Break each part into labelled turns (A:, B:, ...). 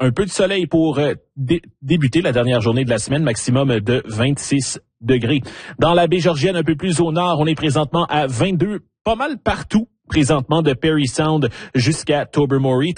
A: un peu de soleil pour débuter la dernière journée de la semaine, maximum de 26 degrés. Dans la baie Georgienne, un peu plus au nord, on est présentement à 22, pas mal partout. Présentement de Parry Sound jusqu'à Tobermory,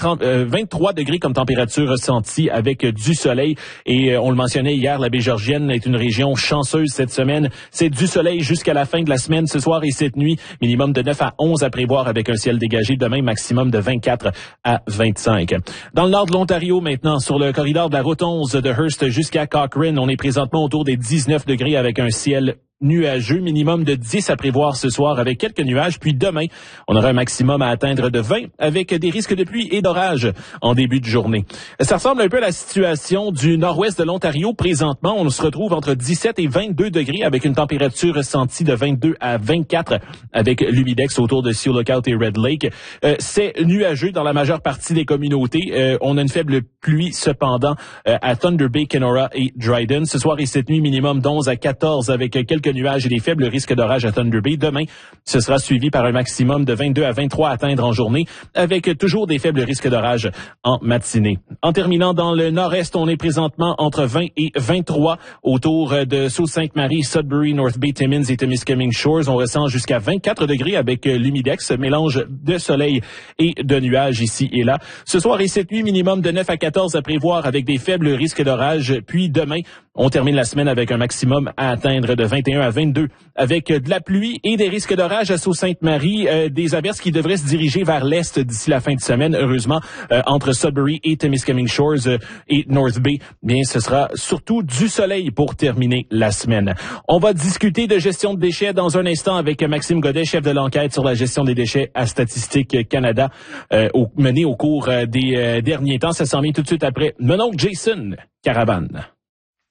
A: 23 degrés comme température ressentie avec du soleil. Et on le mentionnait hier, la baie Georgienne est une région chanceuse cette semaine. C'est du soleil jusqu'à la fin de la semaine, ce soir et cette nuit. Minimum de 9 à 11 à prévoir avec un ciel dégagé. Demain, maximum de 24 à 25. Dans le nord de l'Ontario maintenant, sur le corridor de la route 11 de Hearst jusqu'à Cochrane, on est présentement autour des 19 degrés avec un ciel nuageux, minimum de 10 à prévoir ce soir avec quelques nuages. Puis demain, on aura un maximum à atteindre de 20 avec des risques de pluie et d'orage en début de journée. Ça ressemble un peu à la situation du nord-ouest de l'Ontario. Présentement, on se retrouve entre 17 et 22 degrés avec une température ressentie de 22 à 24 avec l'humidex autour de Sioux Lookout et Red Lake. C'est nuageux dans la majeure partie des communautés. On a une faible pluie cependant à Thunder Bay, Kenora et Dryden. Ce soir et cette nuit, minimum d'11 à 14 avec quelques nuages et des faibles risques d'orage à Thunder Bay. Demain, ce sera suivi par un maximum de 22 à 23 à atteindre en journée, avec toujours des faibles risques d'orage en matinée. En terminant dans le nord-est, on est présentement entre 20 et 23 autour de Sault-Sainte-Marie, Sudbury, North Bay, Timmins et Temiskaming Shores. On ressent jusqu'à 24 degrés avec l'humidex, mélange de soleil et de nuages ici et là. Ce soir et cette nuit, minimum de 9 à 14 à prévoir avec des faibles risques d'orage. Puis demain, on termine la semaine avec un maximum à atteindre de 21 à 22 avec de la pluie et des risques d'orage à Sault-Sainte-Marie, des averses qui devraient se diriger vers l'est d'ici la fin de semaine. Heureusement, entre Sudbury et Temiskaming Shores et North Bay, bien, ce sera surtout du soleil pour terminer la semaine. On va discuter de gestion de déchets dans un instant avec Maxime Godet, chef de l'enquête sur la gestion des déchets à Statistique Canada, menée au cours des derniers temps. Ça s'en vient tout de suite après mon oncle Jason Caravane.